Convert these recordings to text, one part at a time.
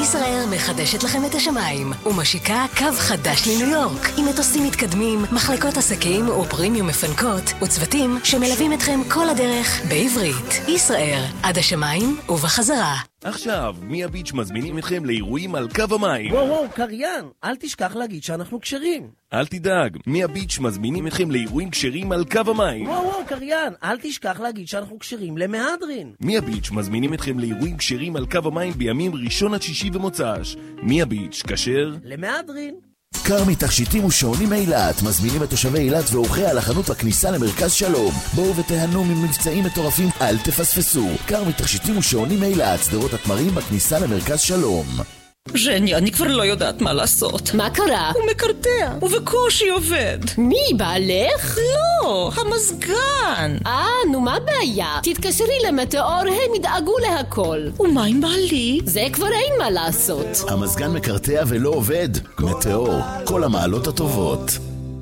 ישראייר מחדשת לכם את השמיים ומשיקה קו חדש לניו יורק עם מטוסים מתקדמים, מחלקות עסקים ופרימיום מפנקות וצוותים שמלווים אתכם כל הדרך בעברית. ישראייר, עד השמיים ובחזרה. עכשיו, מי הביץ' מזמינים אתכם לאירועים על קו המים. וואו, קריין, אל תשכח להגיד שאנחנו כשרים. אל תדאג, מי הביץ' מזמינים אתכם לאירועים כשרים על קו המים. וואו, קריין, אל תשכח להגיד שאנחנו כשרים למהדרין. מי הביץ' מזמינים אתכם לאירועים כשרים על קו המים בימים ראשון עד שישי ומוצ"ש. מי הביץ' כשר? למהדרין. כרמי תכשיטים ושעונים אילת מזמינים את תושבי אילת ואורחיה לחנות בכניסה למרכז שלום. בואו ותהנו ממבצעים מטורפים, אל תפספסו. כרמי תכשיטים ושעונים אילת, שדרות התמרים בכניסה למרכז שלום. ז'ני, אני כבר לא יודעת מה לעשות. מה קרה? הוא מקרטע, ובקושי עובד. מי, בעלך? לא, המזגן. נו מה הבעיה? תתקשרי למטאור, הם ידאגו להכל. ומה עם בעלי? זה כבר אין מה לעשות. המזגן מקרטע ולא עובד. מטאור, כל המעלות הטובות.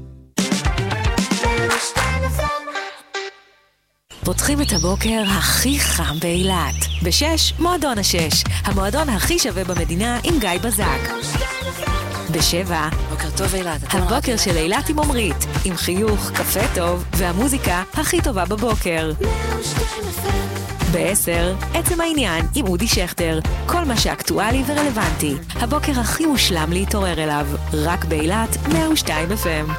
פותחים את הבוקר הכי חם באילת. ב6, מועדון ה6, המועדון הכי שווה במדינה עם גיא בזק. ב7, בוקר טוב אילת. הבוקר של אילת עם עומרית, עם חיוך, קפה טוב והמוזיקה הכי טובה בבוקר. ב10, עצם העניין עם אודי שכטר, כל מה שאקטואלי ורלוונטי. הבוקר הכי מושלם להתעורר אליו, רק באילת 102 FM.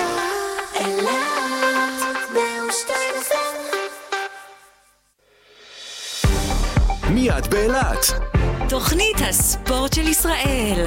מיד באילת. תוכנית הספורט של ישראל.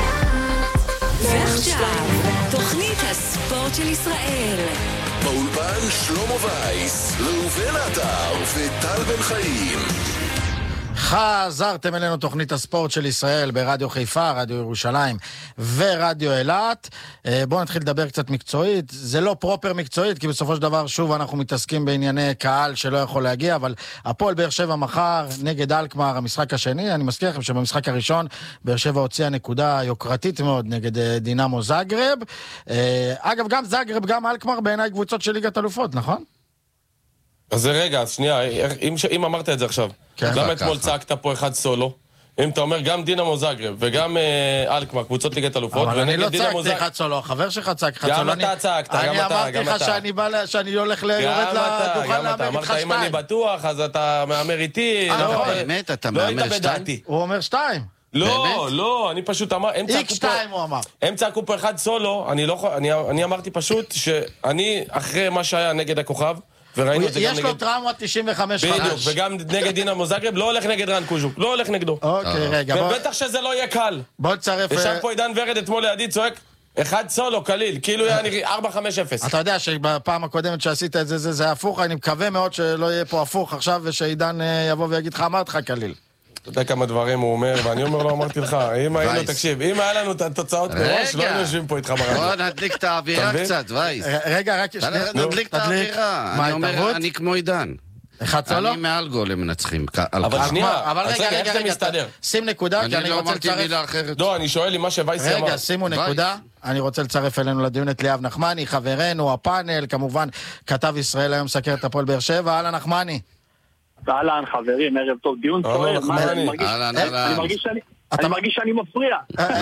ועכשיו, תוכנית הספורט של ישראל. באולפן שלמה וייס, ראובן עטר וטל בן חיים. חזרתם אלינו תוכנית הספורט של ישראל ברדיו חיפה, רדיו ירושלים ורדיו אילת. בואו נתחיל לדבר קצת מקצועית. זה לא פרופר מקצועית, כי בסופו של דבר שוב אנחנו מתעסקים בענייני קהל שלא יכול להגיע, אבל הפועל באר שבע מחר נגד אלקמר, המשחק השני. אני מזכיר לכם שבמשחק הראשון באר שבע הוציאה נקודה יוקרתית מאוד נגד דינמו זאגרב. אגב, גם זאגרב, גם אלקמר בעיניי קבוצות של ליגת אלופות, נכון? אז זה רגע, אז שנייה, אם אמרת את זה עכשיו, למה אתמול צעקת פה אחד סולו? אם אתה אומר גם דינמו זאגרב וגם אלקמר, קבוצות ליגת אלופות, אבל אני לא צעקתי אחד סולו, החבר שלך צעק אחד סולו. גם אתה צעקת, אני אמרתי לך שאני הולך יורד לדוכן להמר איתך 2. אמרת אם אני בטוח, אז אתה מאמר איתי. באמת, אתה מאמר 2? הוא אומר 2. לא, אני פשוט אמר, X2 הוא אמר. הם צעקו פה אחד סולו, אני אמרתי פשוט שאני, אחרי מה שהיה נגד הכוכב, יש לו טראומה 95 בדיוק, וגם נגד דינמו זאגרב, לא הולך נגד רן קוז'וק, לא הולך נגדו. אוקיי, רגע. ובטח שזה לא יהיה קל. בוא נצרף... ישב פה עידן ורד אתמול לידי צועק, אחד סולו, קליל, כאילו היה נראה 4-5-0. אתה יודע שבפעם הקודמת שעשית את זה, זה הפוך, אני מקווה מאוד שלא יהיה פה הפוך עכשיו, ושעידן יבוא ויגיד לך, אמרת לך קליל. אתה יודע כמה דברים הוא אומר, ואני אומר לו, אמרתי לך, אם היינו, תקשיב, אם היה לנו את התוצאות מראש, לא היינו יושבים פה איתך ברדיו. בוא נדליק את האווירה קצת, וייס. רגע, רק נדליק את האווירה. אני אומר, אני כמו עידן. אחד סולו? אני מעל גול הם מנצחים. אבל שנייה, אז איך זה מסתדר? שים נקודה, כי אני רוצה לצרף... לא, אני שואל לי מה שווייסי אמר. רגע, שימו נקודה. אני רוצה לצרף אלינו לדיון את ליאב נחמני, חברנו, הפאנל, כמובן, כתב ישראל היום סקר את הפועל באר שבע. אהלן נחמני. אהלן חברים, ערב טוב, דיון סוער. אני מרגיש שאני מפריע.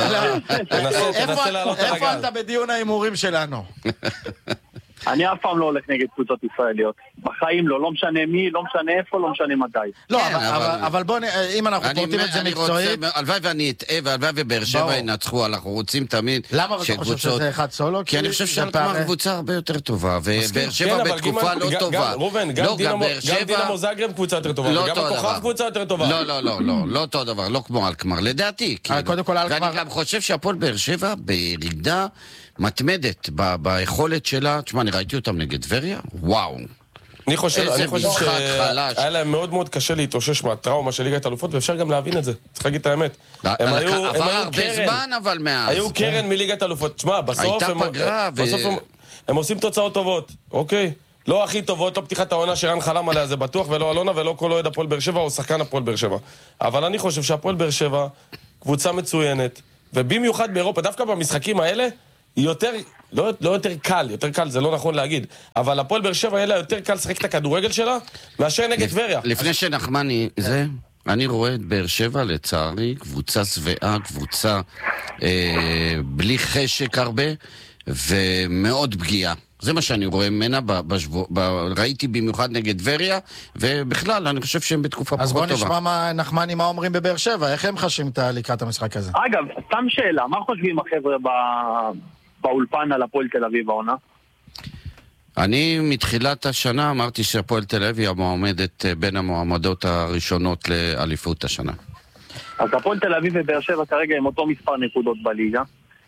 איפה אתה בדיון ההימורים שלנו? אני אף פעם לא הולך נגד קבוצות ישראליות. בחיים לא משנה מי, לא משנה איפה, לא משנה מתי. לא, אבל בוא, אם אנחנו פורטים את זה מקצועית... הלוואי ואני אטעה, והלוואי ובאר שבע ינצחו, אנחנו רוצים תמיד... למה אתה חושב שזה אחד סולו? כי אני חושב שאלקמר קבוצה הרבה יותר טובה, ובאר שבע בתקופה לא טובה. רובן, גם דינמו זאגרב קבוצה יותר טובה, וגם הכוכב קבוצה יותר טובה. לא אותו דבר, לא כמו אלקמר, לדעתי. ואני גם חושב שהפועל באר שבע בירידה מתמדת ביכולת שלה. תשמע, אני ראיתי אותם נגד טבריה, וואו. אני חושב שהיה להם מאוד מאוד קשה להתאושש מהטראומה של ליגת האלופות, ואפשר גם להבין את זה, צריך להגיד את האמת. עבר הרבה זמן אבל מאז. היו קרן מליגת האלופות. תשמע, בסוף הם עושים תוצאות טובות, אוקיי? לא הכי טובות, לא פתיחת העונה שרן חלם עליה, זה בטוח, ולא אלונה ולא כל אוהד הפועל באר שבע או שחקן הפועל באר שבע. אבל אני חושב שהפועל באר שבע קבוצה מצוינת, ובמיוחד באירופה, דווקא במשחקים האלה, היא יותר, לא יותר קל, זה לא נכון להגיד, אבל הפועל באר שבע יהיה לה יותר קל לשחק את הכדורגל שלה, מאשר נגד טבריה. לפני שנחמני, אני רואה את באר שבע, לצערי, קבוצה שבעה, קבוצה בלי חשק הרבה, ומאוד פגיעה. זה מה שאני רואה ממנה, ראיתי במיוחד נגד טבריה, ובכלל, אני חושב שהם בתקופה פחות טובה. אז בוא נשמע נחמני מה אומרים בבאר שבע, איך הם חשים את לקראת המשחק הזה? אגב, סתם שאלה, מה חושבים החבר'ה באולפן על הפועל תל אביב העונה? אני מתחילת השנה אמרתי שהפועל תל אביב המועמדת בין המועמדות הראשונות לאליפות השנה. אז הפועל תל אביב ובאר שבע כרגע עם אותו מספר נקודות בליגה.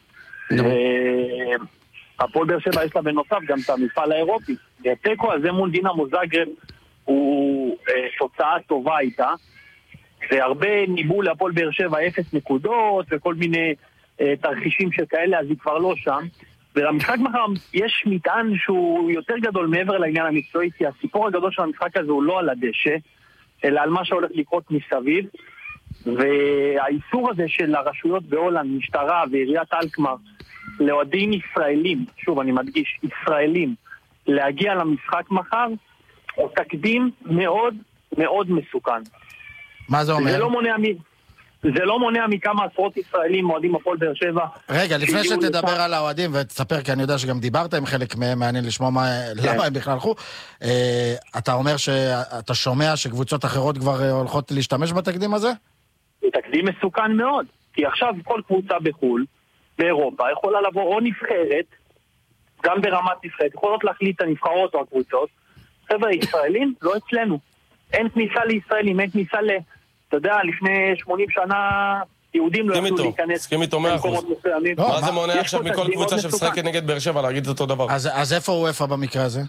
הפועל באר שבע יש לה בנוסף גם את המפעל האירופי. והתיקו הזה מול דינמו זאגרב הוא תוצאה טובה איתה. והרבה ניבאו להפועל באר שבע 0 נקודות וכל מיני תרחישים שכאלה, אז היא כבר לא שם. ולמשחק מחר יש מטען שהוא יותר גדול מעבר לעניין המקצועי, כי הסיפור הגדול של המשחק הזה הוא לא על הדשא, אלא על מה שהולך לקרות מסביב. והאיסור הזה של הרשויות בהולנד, משטרה ועיריית אלקמר, לאוהדים ישראלים, שוב אני מדגיש, ישראלים, להגיע למשחק מחר, הוא תקדים מאוד מאוד מסוכן. מה זה אומר? זה לא מונע מכמה עשרות ישראלים אוהדים הפועל באר שבע. רגע, לפני שתדבר על האוהדים ותספר, כי אני יודע שגם דיברת עם חלק מהם, מעניין לשמוע למה הם בכלל הלכו. אתה אומר שאתה שומע שקבוצות אחרות כבר הולכות להשתמש בתקדים הזה? זה תקדים מסוכן מאוד, כי עכשיו כל קבוצה בחול, באירופה, יכולה לבוא או נבחרת, גם ברמת נבחרת, יכולות להחליט הנבחרות או הקבוצות. חבר'ה, ישראלים לא אצלנו. אין כניסה לישראלים, אין כניסה אתה יודע, לפני 80 שנה יהודים לא יכלו להיכנס. סכים איתו 100%. מה זה מונע עכשיו מכל קבוצה שמשחקת נגד באר שבע להגיד את אותו דבר? אז איפה הוא איפה במקרה הזה?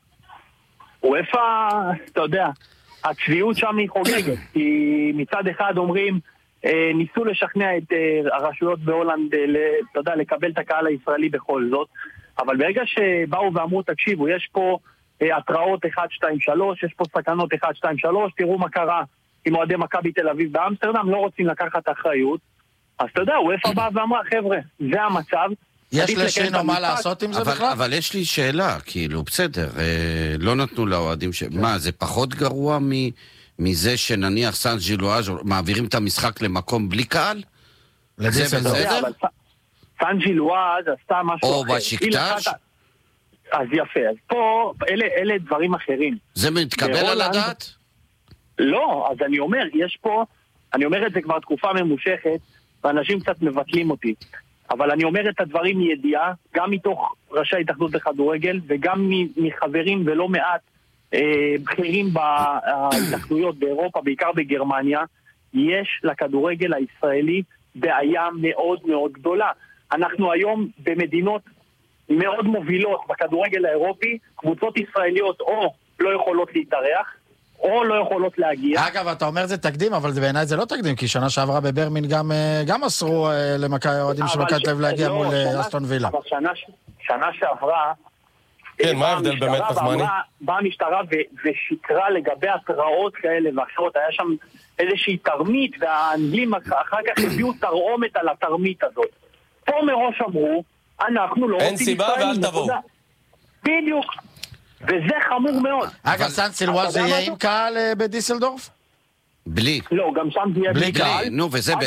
הוא איפה, אתה יודע, הצביעות שם היא חוגגת. כי מצד אחד אומרים, ניסו לשכנע את הרשויות בהולנד, אתה יודע, לקבל את הקהל הישראלי בכל זאת. אבל ברגע שבאו ואמרו, תקשיבו, יש פה התראות 1, 2, 3, יש פה סכנות 1, 2, 3, תראו מה קרה. עם אוהדי מכבי תל אביב באמסטרדם לא רוצים לקחת אחריות, אז אתה יודע, הוא איפה בא ואמרה, חבר'ה, זה המצב. יש לשינו מה לעשות עם זה בכלל? אבל יש לי שאלה, כאילו, בסדר, לא נתנו לאוהדים מה, זה פחות גרוע מזה שנניח סן ג'ילואז' מעבירים את המשחק למקום בלי קהל? זה בסדר? סן ג'ילואז' עשתה משהו אחר. או בשקטש? אז יפה, אז פה, אלה דברים אחרים. זה מתקבל על הדעת? לא, אז אני אומר, יש פה, אני אומר את זה כבר תקופה ממושכת, ואנשים קצת מבטלים אותי. אבל אני אומר את הדברים מידיעה, גם מתוך ראשי ההתאחדות בכדורגל, וגם מחברים ולא מעט בכירים בהתאחדויות באירופה, בעיקר בגרמניה, יש לכדורגל הישראלי בעיה מאוד מאוד גדולה. אנחנו היום במדינות מאוד מובילות בכדורגל האירופי, קבוצות ישראליות או לא יכולות להתארח, או לא יכולות להגיע. אגב, אתה אומר זה תקדים, אבל בעיניי זה לא תקדים, כי שנה שעברה בברמין גם אסרו אוהדים של מכבי תל אביב להגיע מול אסטון וילה. אבל שנה שעברה... כן, מה ההבדל באמת, נחמני? באה המשטרה ושיקרה לגבי התראות כאלה ואחרות, היה שם איזושהי תרמית, והאנגלים אחר כך הביאו תרעומת על התרמית הזאת. פה מראש אמרו, אנחנו לא רוצים... אין סיבה ואל תבואו. בדיוק. וזה חמור מאוד. אגב, סן סילואז' זה יהיה עם קהל בדיסלדורף? בלי. לא, גם שם זה יהיה בלי קהל. נו,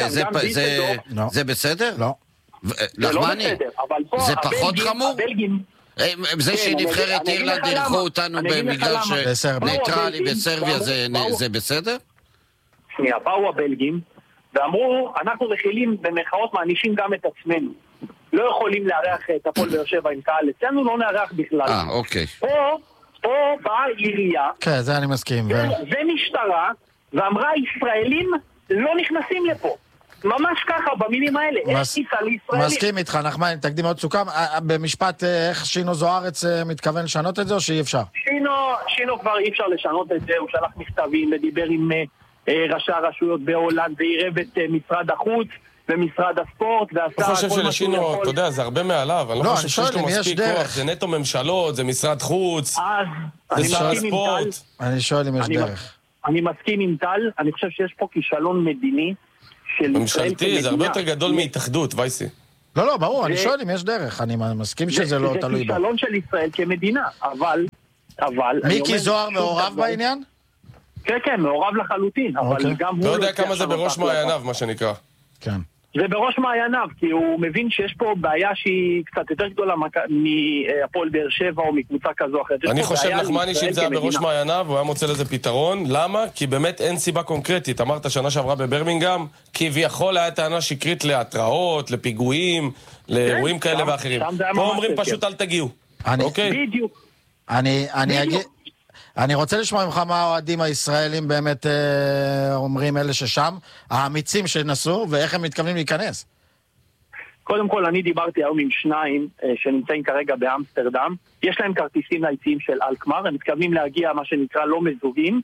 וזה בסדר? לא. נחמני, זה פחות חמור? זה שנבחרת אירלנד הלכו אותנו בגלל שניטרלי בסרביה זה בסדר? שנייה, באו הבלגים ואמרו, אנחנו מכילים במחאות מענישים גם את עצמנו. לא יכולים לארח את הפועל באר שבע עם קהל, אצלנו לא נארח בכלל. אוקיי. פה באה עירייה. כן, זה אני מסכים. ומשטרה, ואמרה, ישראלים לא נכנסים לפה. ממש ככה, במילים האלה. מסכים איתך, נחמן, תקדים מאוד סוכם. במשפט, איך שינו זוארץ מתכוון לשנות את זה, או שאי אפשר? שינו כבר אי אפשר לשנות את זה, הוא שלח מכתבים ודיבר עם ראשי הרשויות בהולנד, ועירב את משרד החוץ, ומשרד הספורט, ועשה... אני חושב שלשינו, אתה יודע, זה הרבה מעליו, אני לא חושב שיש לו מספיק כוח, זה נטו ממשלות, זה משרד חוץ, זה שר הספורט. אני שואל אם יש דרך. אני מסכים עם טל, אני חושב שיש פה כישלון מדיני, ממשלתי, זה הרבה יותר גדול מהתאחדות, וייסי. לא, ברור, אני שואל אם יש דרך, אני מסכים שזה לא תלוי בה. זה כישלון של ישראל כמדינה, אבל... מיקי זוהר מעורב בעניין? כן, מעורב לחלוטין, אבל גם הוא... לא יודע כמה זה בראש מעייניו, מה שנקרא. כן. זה בראש מעייניו, כי הוא מבין שיש פה בעיה שהיא קצת יותר גדולה מהפועל באר שבע או מקבוצה כזו אחרת. אני חושב, נחמני, שאם זה היה בראש מעייניו, הוא היה מוצא לזה פתרון. למה? כי באמת אין סיבה קונקרטית. אמרת שנה שעברה בברמינגהם, כביכול היה טענה שקרית להתראות, לפיגועים, לאירועים כאלה ואחרים. פה אומרים פשוט אל תגיעו. בדיוק. אני רוצה לשמוע ממך מה האוהדים הישראלים באמת אומרים, אלה ששם, האמיצים שנסו, ואיך הם מתכוונים להיכנס. קודם כל, אני דיברתי היום עם שניים שנמצאים כרגע באמסטרדם. יש להם כרטיסים ליציעים של אלקמר, הם מתכוונים להגיע, מה שנקרא, לא מזוגים.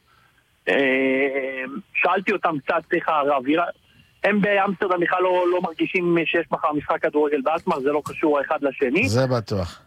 שאלתי אותם קצת איך האווירה. הם באמסטרדם בכלל לא מרגישים שיש מחר משחק כדורגל באלקמר, זה לא קשור האחד לשני. זה בטוח.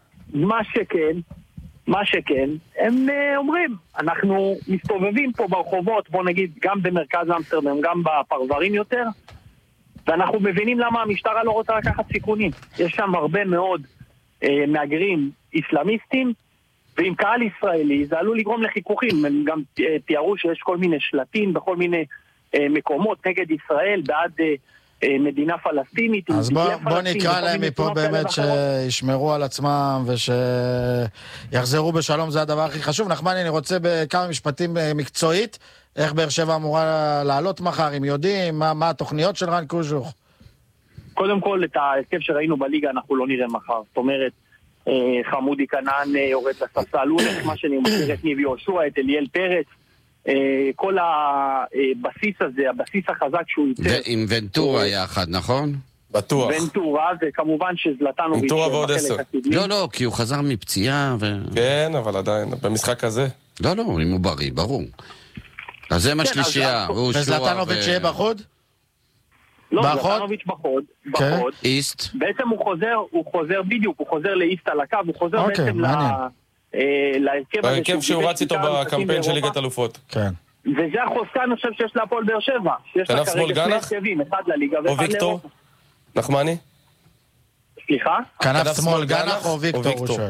מה שכן, הם אומרים, אנחנו מסתובבים פה ברחובות, בוא נגיד, גם במרכז אמסטרדם, גם בפרברים יותר, ואנחנו מבינים למה המשטרה לא רוצה לקחת סיכונים. יש שם הרבה מאוד מהגרים איסלאמיסטים, ועם קהל ישראלי זה עלול לגרום לחיכוכים. הם גם תיארו שיש כל מיני שלטים בכל מיני מקומות נגד ישראל, בעד מדינה פלסטינית. אז בוא נקרא להם מפה באמת שישמרו על עצמם ושיחזרו בשלום, זה הדבר הכי חשוב. נחמני, אני רוצה בכמה משפטים מקצועית, איך באר שבע אמורה לעלות מחר, אם יודעים, מה התוכניות של רן קוז'וך? קודם כל, את ההרכב שראינו בליגה אנחנו לא נראה מחר. זאת אומרת, חמודי קנן יורד לספסל, הוא הולך מה שאני מכיר את ניב יהושע, את אליאל פרץ, כל הבסיס הזה, הבסיס החזק שהוא יוצא. ועם ונטורה יחד, נכון? בטוח. ונטורה, וכמובן שזלטנוביץ' ונטורה ועוד 10. לא, כי הוא חזר מפציעה כן, אבל עדיין, במשחק הזה. לא, אם הוא בריא, ברור. אז זה מה שלישייה. וזלטנוביץ' יהיה בחוד? לא, זלטנוביץ' בחוד. איסט. בעצם הוא חוזר בדיוק, הוא חוזר לאיסט על הקו, הוא חוזר בעצם להרכב שהוא רץ איתו בקמפיין של ליגת אלופות. כן. וזה החוזקה, אני חושב, שיש להפועל באר שבע. כנף שמאל גנח? אחד לליגה או ויקטור? נחמני? סליחה? כנף שמאל גנח או ויקטור, הוא שואל.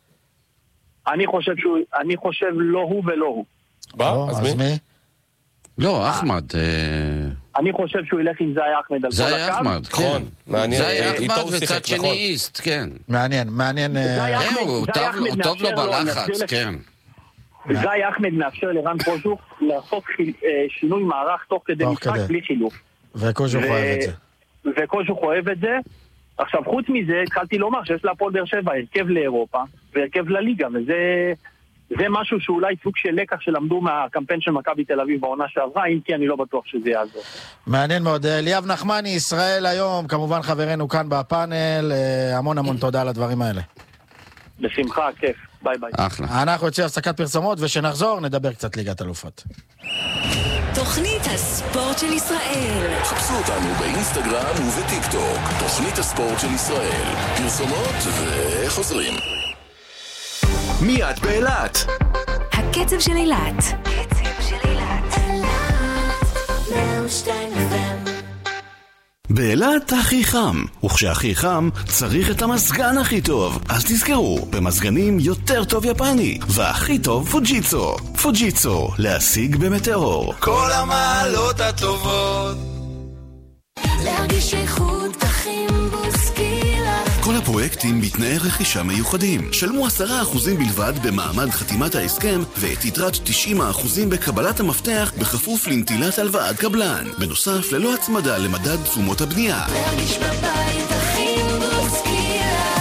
אני חושב לא הוא ולא הוא. אז מי? לא, אחמד. אני חושב שהוא ילך עם זאי אחמד על כל הקו. זאי אחמד, כן. זאי אחמד וצד שני איסט, כן. מעניין. הוא טוב לו בלחץ, כן. זאי אחמד מאפשר לרן קוז'וך לעשות שינוי מערך תוך כדי משחק בלי חילוף. וקוז'וך אוהב את זה. עכשיו, חוץ מזה, התחלתי לומר שיש להפועל באר שבע הרכב לאירופה והרכב לליגה, וזה משהו שאולי סוג של לקח שלמדו מהקמפיין של מכבי תל אביב בעונה שעברה, אם כי אני לא בטוח שזה יעזור. מעניין מאוד. אליאב נחמני, ישראל היום, כמובן חברנו כאן בפאנל, המון תודה על הדברים האלה. בשמחה, כיף. ביי ביי. אחלה. אנחנו יוצאים הפסקת פרסומות, ושנחזור נדבר קצת ליגת אלופות. תוכנית הספורט של ישראל. חפשו אותנו באינסטגרם ובטיק טוק. תוכנית הספורט של ישראל. פרסומות וחוזרים. מיד באילת. הקצב של אילת. באילת הכי חם, וכשהכי חם צריך את המזגן הכי טוב. אז תזכרו, במזגנים יותר טוב יפני, והכי טוב פוג'יצו. פוג'יצו, להשיג במטאור. כל המעלות הטובות. להרגיש איכות בחימבוס קילה. כל הפרויקטים בתנאי רכישה מיוחדים. שלמו 10% בלבד במעמד חתימת ההסכם, ואת יתרת 90% בקבלת המפתח בכפוף לנטילת הלוואת קבלן. בנוסף, ללא הצמדה למדד תשומות הבנייה. להרגיש בבית החימבוס קילה.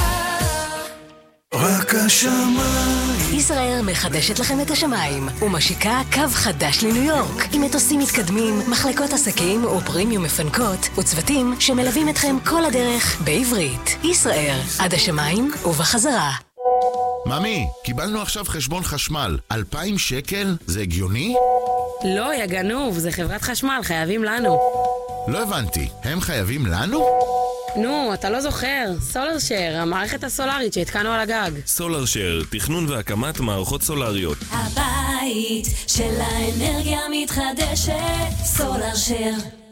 רק השמיים. ישראל מחדשת לכם את השמיים ומשיקה קו חדש לניו יורק עם מטוסים מתקדמים, מחלקות עסקים ופרימיום מפנקות וצוותים שמלווים אתכם כל הדרך בעברית. ישראל, עד השמיים ובחזרה. ממי, קיבלנו עכשיו חשבון חשמל 2,000 שקל? זה הגיוני? לא, יא גנוב, זה חברת חשמל, חייבים לנו. לא הבנתי, הם חייבים לנו? נו, אתה לא זוכר, סולרשר, המערכת הסולרית שהתקנו על הגג. סולרשר, תכנון והקמת מערכות סולריות. הבית של האנרגיה מתחדשת, סולרשר.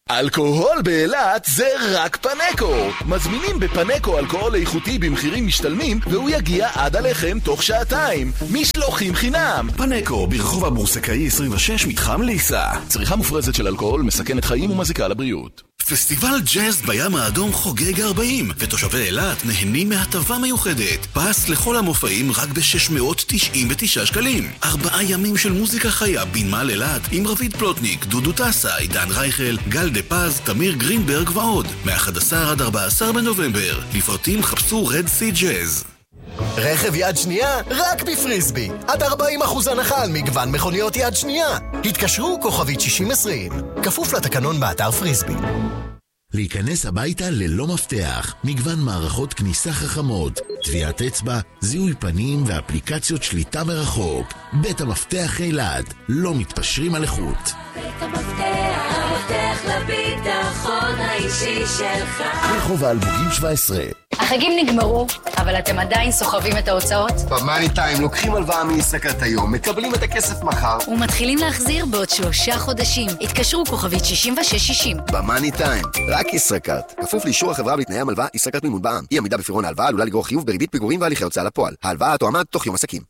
אלכוהול באילת זה רק פנקו. מזמינים בפנקו אלכוהול איכותי במחירים משתלמים, והוא יגיע עד עליכם תוך שעתיים. משלוחים חינם. פנקו, ברחוב הבורסקאי 26, מתחם ליסה. צריכה מופרזת של אלכוהול מסכנת חיים ומזיקה לבריאות. פסטיבל ג'אז בים האדום חוגג 40, ותושבי אילת נהנים מהטבה מיוחדת. פס לכל המופעים רק ב-699 שקלים. 4 ימים של מוזיקה חיה בנמל אילת עם רביד פלוטניק, דודו טסה, עידן רייכל, גל דה פז, תמיר גרינברג ועוד. מ-11 עד 14 בנובמבר. לפרטים חפשו רד סי ג'אז. רכב יד שנייה רק בפריסבי. עד 40% הנחה על מגוון מכוניות יד שנייה. התקשרו כוכבית 6020. כפוף לתקנון באתר פריסבי. להיכנס הביתה ללא מפתח, מגוון מערכות כניסה חכמות, טביעת אצבע, זיהוי פנים ואפליקציות שליטה מרחוק. בית המפתח אילת, לא מתפשרים על איכות. בית המפתח לביטחון האישי שלך. רחוב האלמוגים 17. החגים נגמרו, אבל אתם עדיין סוחבים את ההוצאות? במאני טיים לוקחים הלוואה מישראכרט היום, מקבלים את הכסף מחר ומתחילים להחזיר בעוד 3 חודשים. התקשרו כוכבית 6660. במאני טיים, רק ישראכרט. כפוף לאישור החברה ולתנאי המלווה, ישראכרט מימון בע"מ. אי עמידה בפירעון ההלוואה עלולה לגרור חיוב בריבית פיגורים והליכי הוצאה לפועל. ההלוואה תועמד תוך יום עסקים.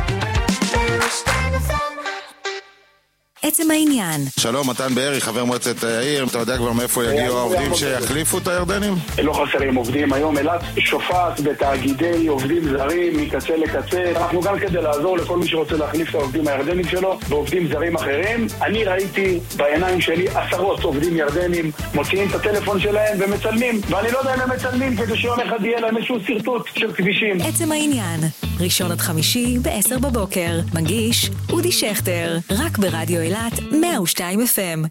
עצם העניין. שלום, מתן בארי, חבר מועצת העיר. אתה יודע כבר מאיפה יגיעו העובדים שיחליפו את הירדנים? לא חסרים עובדים היום. אילת שופעת בתאגידי עובדים זרים מקצה לקצה. אנחנו גם כדי לעזור לכל מי שרוצה להחליף את העובדים הירדנים שלו בעובדים זרים אחרים. אני ראיתי בעיניים שלי 10 עובדים ירדנים מוציאים את הטלפון שלהם ומצלמים, ואני לא יודע אם הם מצלמים כדי שיום אחד יהיה להם איזשהו סרטוט של כבישים. עצם העניין, ראשון עד חמישי ב-10 בבוקר. מגיש אודי שכטר, רק ברדיו אילת 102 FM.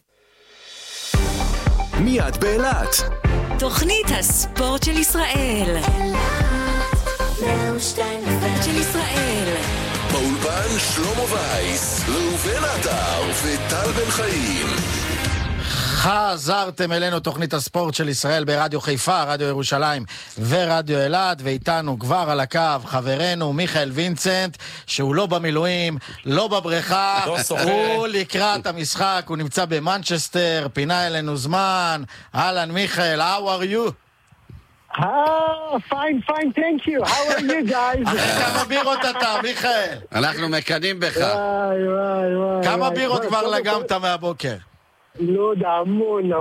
מיד באילת. תוכנית הספורט של ישראל. 102 FM של ישראל. באולפן שלמה וייס, ראובן עטר וטל בן חיים. חזרתם אלינו תוכנית הספורט של ישראל ברדיו חיפה, רדיו ירושלים ורדיו אילת, ואיתנו כבר על הקו חברנו מיכאל וינסנט, שהוא לא במילואים, לא בבריכה, הוא לקראת המשחק, הוא נמצא במנצ'סטר, פינה אלינו זמן. אהלן מיכאל, how are you? Fine, thank you. How are you guys? אחרי כמה בירות אתה, מיכאל? אנחנו מקדים בך. כמה בירות כבר לגמת מהבוקר? לא יודע, המון.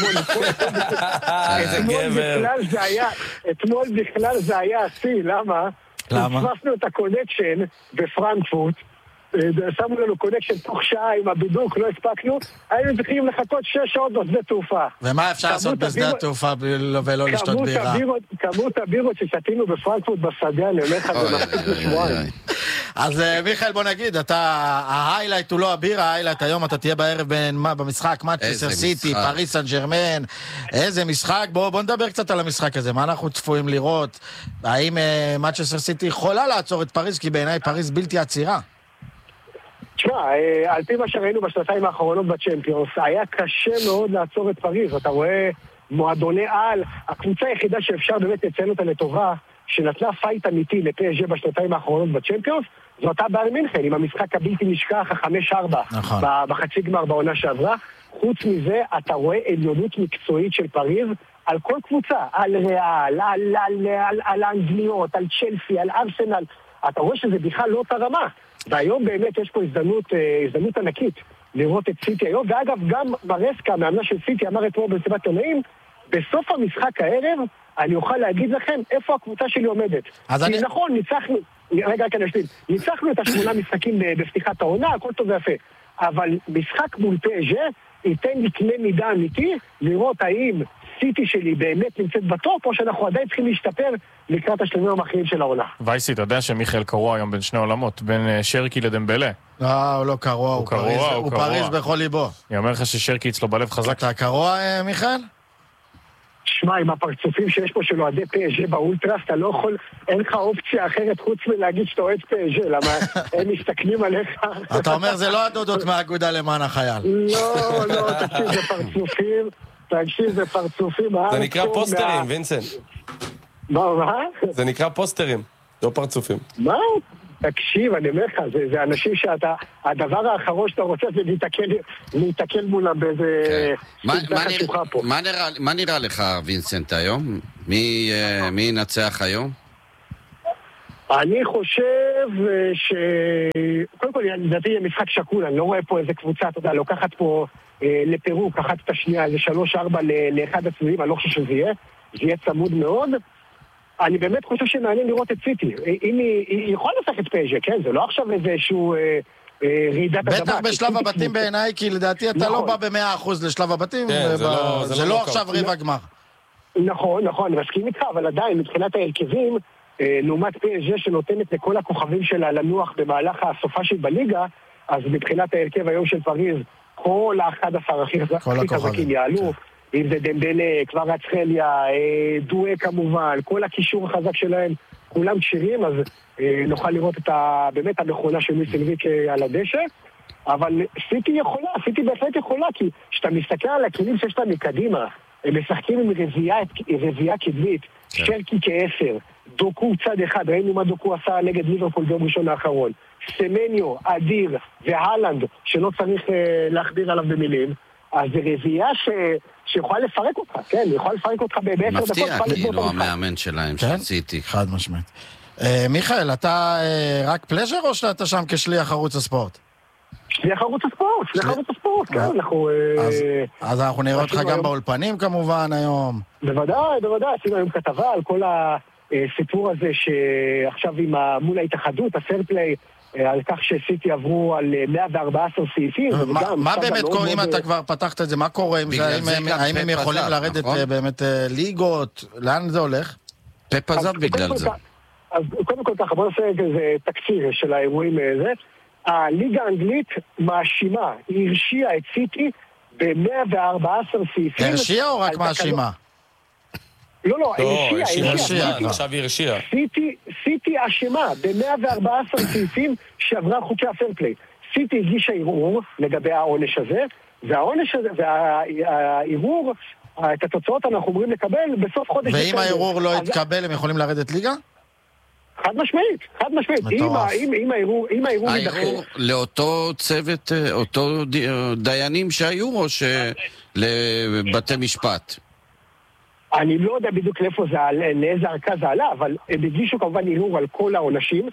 אתמול בכלל זה היה השיא, למה? הפספסנו את הקונקשן בפרנקפורט, שמו לנו קונקשן תוך שעה עם הבידוק, לא הספקנו, היינו צריכים לחכות 6 שעות בשדה תעופה. ומה אפשר לעשות בשדה התעופה ולא לשתות בירה? כמות הבירות ששתינו בפרנקפורט בשדה, אני אומר לך, זה מספיק לשבועיים. אז מיכאל, בוא נגיד, ההיילייט הוא לא הבירה, ההיילייט היום אתה תהיה בערב במשחק מנצ'סטר סיטי, פריס סן ז'רמן. איזה משחק, בוא נדבר קצת על המשחק הזה, מה אנחנו צפויים לראות? האם מנצ'סטר סיטי יכולה לעצור את פריס, כי בעיניי פריס בלתי עצירה? תשמע, על פי מה שראינו בשנתיים האחרונות בצ'מפיונס, היה קשה מאוד לעצור את פריז. אתה רואה מועדוני על, הקבוצה היחידה שאפשר באמת לציין אותה לטובה, שנתנה פייט אמיתי לפסג' בשנתיים האחרונות בצ'מפיונס, זו אותה ביירן מינכן, עם המשחק הבלתי נשכח, 5-4 בחצי גמר בעונה שעברה. חוץ מזה, אתה רואה עליונות מקצועית של פריז על כל קבוצה, על ריאל, על האנגליות, על צ'לסי, על ארסנל. אתה רואה שזה בכלל לא אותה רמה. והיום באמת יש פה הזדמנות ענקית לראות את סיטי היום. ואגב, גם מרסקה, מאמנה של סיטי, אמר אתמול במסיבת עיתונאים, בסוף המשחק הערב אני אוכל להגיד לכם איפה הקבוצה שלי עומדת. כי נכון, ניצחנו את 8 משחקים בפתיחת העונה, הכל טוב ויפה. אבל משחק מול פז'ה ייתן לי קנה מידה אמיתי לראות האם סיטי שלי באמת נמצאת בטופ, או שאנחנו עדיין צריכים להשתפר לקראת השלבים המכריעים של העונה. וייסי, אתה יודע שמיכאל קרוע היום בין שני עולמות, בין שרקי לדמבלה. לא, הוא לא קרוע, הוא פריז בכל ליבו. אני אומר לך ששרקי אצלו בלב חזק. אתה קרוע, מיכאל? שמע, עם הפרצופים שיש פה של אוהדי פז'ה באולטרס, אתה לא יכול, אין לך אופציה אחרת חוץ מלהגיד שאתה אוהד פז'ה, למה הם מסתכלים עליך. אתה אומר, זה לא הדודות מהאגודה למען החייל. לא, תקשיב, זה פרצופים. זה נקרא פוסטרים, וינסנט. מה? זה נקרא פוסטרים, לא פרצופים. מה? תקשיב, אני אומר לך, זה אנשים שאתה, הדבר האחרון שאתה רוצה זה להתקל מולם באיזה... מה נראה לך, וינסנט, היום? מי ינצח היום? אני חושב קודם כל, לדעתי יהיה משחק שקול, אני לא רואה פה איזה קבוצה, אתה יודע, לוקחת פה לפירוק, אחת את השנייה, איזה 3-4 לאחד הצדדים, אני לא חושב שזה יהיה צמוד מאוד. אני באמת חושב שמעניין לראות את סיטי. אם היא יכולה לשחק את פייג'ה, כן? זה לא עכשיו איזשהו רעידת אדמה. בטח בשלב הבתים בעיניי, כי לדעתי אתה לא בא ב100% לשלב הבתים, זה לא עכשיו ריב הגמר. נכון, אני מסכים איתך, אבל עדיין, מבחינת ההרכבים, לעומת פייג'ה שנותנת לכל הכוכבים שלה לנוח במהלך הסופ"שית בליגה, אז מבחינת ההרכב היום של פריז, כל ה-11 הכי חזקים יעלו. אם זה דמבלה, כבר אצחליה, דואה כמובן, כל הקישור החזק שלהם, כולם כשירים, אז נוכל לראות באמת המכונה של מיס אנריקה על הדשא. אבל סיטי בהחלט יכולה, כי כשאתה מסתכל על הכלים שיש להם מקדימה, הם משחקים עם רביעייה קדמית, שרקי כ10, דוקו צד אחד, ראינו מה דוקו עשה נגד ליברפול ביום ראשון האחרון, סמניו, אדיר והלנד, שלא צריך להכביר עליו במילים, אז זה רביעייה שיכולה לפרק אותך, כן, יכולה לפרק אותך ב10 דקות. מפתיע, כאילו המאמן שלהם, של סיטי. חד משמעית. מיכאל, אתה רק פלז'ר או שאתה שם כשליח ערוץ הספורט? שליח ערוץ הספורט, כן, אנחנו... אז אנחנו נראה אותך גם באולפנים כמובן היום. בוודאי, עשינו היום כתבה על כל הסיפור הזה שעכשיו מול ההתאחדות, הפיירפליי, על כך שסיטי עברו על 114 סעיפים. מה באמת קורה, אם אתה כבר פתחת את זה, מה קורה עם זה? האם הם יכולים לרדת באמת ליגות? לאן זה הולך? פפ עזב בגלל זה. אז קודם כל ככה, בוא נעשה איזה תקציר של האירועים הזה. הליגה האנגלית מאשימה, היא הרשיעה את סיטי ב-114 סעיפים. הרשיעה או רק מאשימה? לא, הרשיעה. עכשיו היא הרשיעה. סיטי אשמה ב-114 סעיפים שעברה חוקי הפיירפליי. סיטי הגישה ערעור לגבי העונש הזה, והעונש הזה, והערעור, את התוצאות אנחנו אומרים לקבל בסוף חודש. ואם הערעור לא יתקבל, הם יכולים לרדת ליגה? חד משמעית. אם הערעור יידחה. הערעור לאותו צוות, אותו דיינים שהיו, או לבתי משפט? אני לא יודע בדיוק לאיזה ערכה זה עלה, אבל הם הגישו כמובן ערעור על כל העונשים,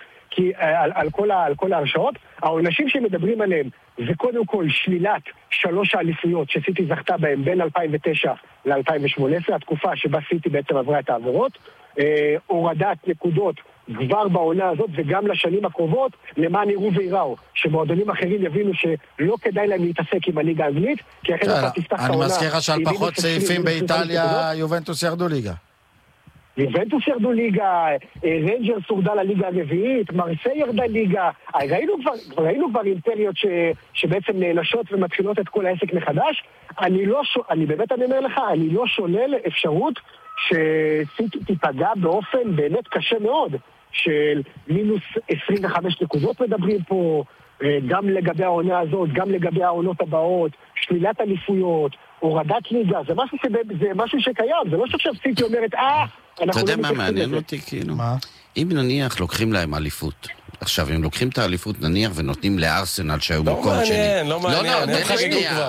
על כל ההרשאות. העונשים שמדברים עליהם זה קודם כל שלילת 3 האליפויות שסיטי זכתה בהם בין 2009 ל-2018, התקופה שבה סיטי בעצם עברה את העבירות, הורדת נקודות כבר בעונה הזאת וגם לשנים הקרובות, למען יראו ויראו, שמועדונים אחרים יבינו שלא כדאי להם להתעסק עם הליגה האנגלית, כי אחרי אתה תפתח את העונה. אני מזכיר לך שעל פחות סעיפים באיטליה יובנטוס ירדו ליגה. יובנטוס ירדו ליגה, רנג'רס הורדה לליגה הרביעית, מרסיי ירדה ליגה, ראינו כבר אימפריות שבעצם נענשות ומתחילות את כל העסק מחדש. אני באמת אומר לך, אני לא שולל אפשרות שסיטי תיפגע באופן באמת קשה מאוד, של מינוס 25 נקודות מדברים פה, גם לגבי העונה הזאת, גם לגבי העונות הבאות, שלילת אליפויות, הורדת ליגה, זה משהו שקיים, זה לא שעכשיו סיטי אומרת, אתה יודע מה מעניין אותי, כאילו? אם נניח לוקחים להם אליפות, עכשיו, אם לוקחים את האליפות נניח ונותנים לארסנל שהיו מקום שני. לא מעניין, תן לי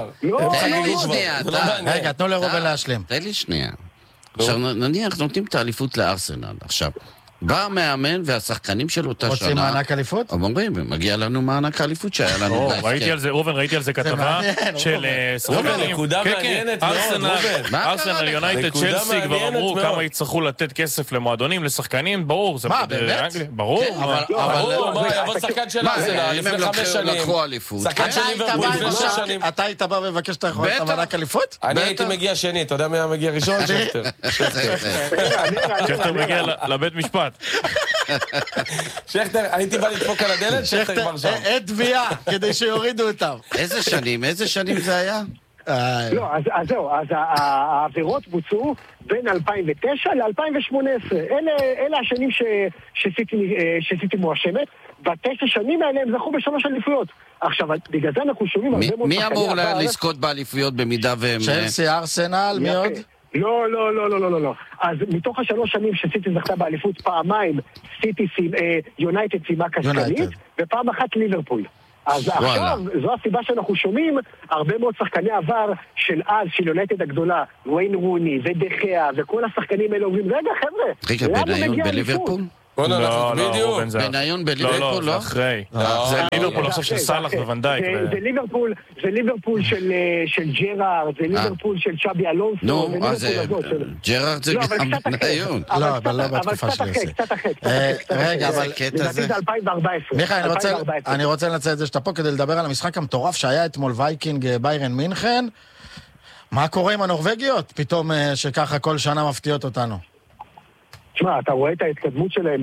שנייה. רגע, תנו לרובן להשלים. תן לי שנייה. עכשיו, נניח נותנים את האליפות לארסנל. עכשיו, בא המאמן והשחקנים של אותה שנה. רוצים מענק אליפות? אומרים, מגיע לנו מענק אליפות שהיה לנו. ראיתי על זה כתבה של רובן, נקודה מעניינת מאוד. ארסנל, יונייטד, צ'לסי כבר אמרו כמה יצטרכו לתת כסף למועדונים, לשחקנים, ברור. מה, באמת? ברור. אבל יבוא שחקן של ארסנל לפני 5 שנים. שחקן של ליברפול לפני 6 שנים. אתה היית בא ומבקש את מענק אליפות? אני הייתי מגיע שני, אתה יודע מי מגיע ראשון? שכטר מגיע לבית משפט. שכטר, הייתי בא לדפוק על הדלת, שכטר כבר שם. אין תביעה, כדי שיורידו אותם. איזה שנים זה היה? לא, אז זהו, אז העבירות בוצעו בין 2009 ל-2018. אלה השנים שסיטי מואשמת. ב9 שנים האלה הם זכו ב3 אליפויות. עכשיו, בגלל זה אנחנו שומעים הרבה מאוד... מי אמור לזכות באליפויות במידה והם... צ'לסי, ארסנל, מי עוד? לא. אז מתוך 3 שנים שסיטי זכתה באליפות פעמיים, יונייטד סיימה כשחקנית, ופעם אחת ליברפול. אז עכשיו, זו הסיבה שאנחנו שומעים הרבה מאוד שחקני עבר של אז, של יונייטד הגדולה, וויין רוני ודחיה, וכל השחקנים האלה אומרים, רגע חבר'ה, רגע, בניון בליברפול? לא, בדיוק. בניון בליברפול, לא, זה אחרי. זה ליברפול עכשיו של סלאח וונדייק. זה ליברפול של ג'רארד, זה ליברפול של צ'אבי אלונסו. נו, אז ג'רארד זה גם בניון. לא, אבל לא בתקופה שלי. קצת אחרי. רגע, אבל... לדעתי זה 2014. מיכאל, אני רוצה לנצל את זה שאתה פה כדי לדבר על המשחק המטורף שהיה אתמול וייקינג ביירן מינכן. מה קורה עם הנורווגיות? פתאום שככה כל שנה מפתיעות אותנו. תשמע, אתה רואה את ההתקדמות שלהם